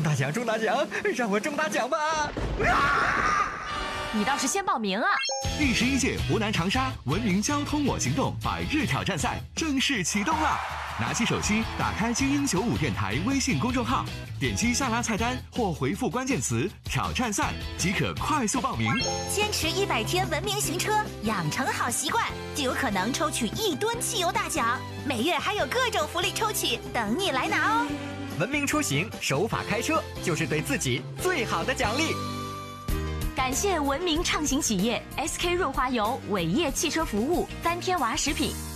大奖，中大奖，让我中大奖吧！ 你倒是先报名啊！ 第11届湖南长沙文明交通我行动100日挑战赛正式启动了！拿起手机，打开精英95电台微信公众号，点击下拉菜单或回复关键词“挑战赛”即可快速报名。 坚持100天文明行车，养成好习惯，就有可能抽取1吨汽油大奖。每月还有各种福利抽取等你来拿哦！ 文明出行，守法开车，就是对自己最好的奖励。 感谢文明畅行企业 SK 润滑油、伟业汽车服务、3天娃食品。